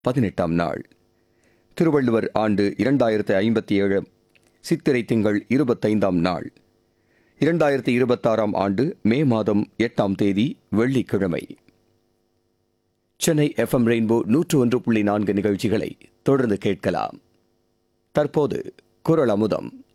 18ஆம் நாள். திருவள்ளுவர் ஆண்டு 2057 சித்திரை திங்கள் 25ஆம் நாள். 2026ஆம் ஆண்டு மே மாதம் 8ஆம் தேதி வெள்ளிக்கிழமை. சென்னை FM ரெயின்போ 101.4 நிகழ்ச்சிகளை தொடர்ந்து கேட்கலாம். தற்போது குரல் அமுதம்.